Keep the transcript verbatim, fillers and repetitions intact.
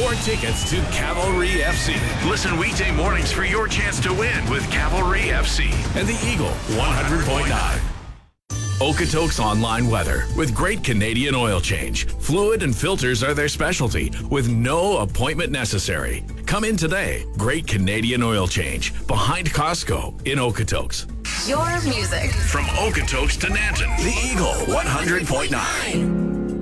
your tickets to Cavalry F C. Listen weekday mornings for your chance to win with Cavalry F C and the Eagle one hundred point nine. Okotoks Online Weather with Great Canadian Oil Change. Fluid and filters are their specialty with no appointment necessary. Come in today. Great Canadian Oil Change behind Costco in Okotoks. Your music from Okotoks to Nanton. The Eagle one hundred point nine.